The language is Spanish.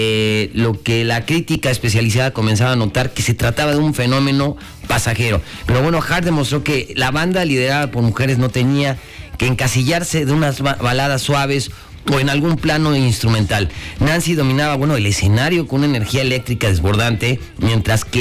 lo que la crítica especializada comenzaba a notar, que se trataba de un fenómeno pasajero. Pero bueno, Heart demostró que la banda liderada por mujeres no tenía que encasillarse de unas baladas suaves o en algún plano instrumental. Nancy dominaba, el escenario con una energía eléctrica desbordante, mientras que